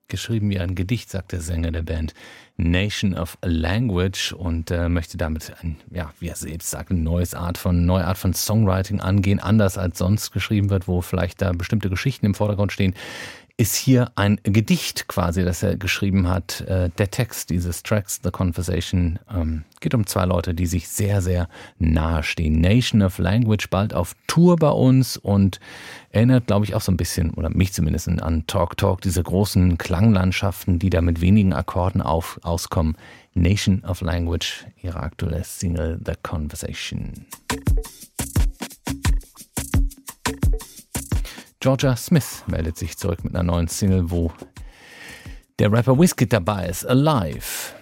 geschrieben wie ein Gedicht, sagt der Sänger der Band Nation of Language und möchte damit wie er selbst sagt, eine neue Art von Songwriting angehen, anders als sonst geschrieben wird, wo vielleicht da bestimmte Geschichten im Vordergrund stehen. Ist hier ein Gedicht quasi, das er geschrieben hat. Der Text dieses Tracks, The Conversation, geht um zwei Leute, die sich sehr, sehr nahe stehen. Nation of Language bald auf Tour bei uns und erinnert, glaube ich, auch so ein bisschen, oder mich zumindest, an Talk Talk, diese großen Klanglandschaften, die da mit wenigen Akkorden auskommen. Nation of Language, ihre aktuelle Single The Conversation. Jorja Smith meldet sich zurück mit einer neuen Single, wo der Rapper Wizkid dabei ist, Alive.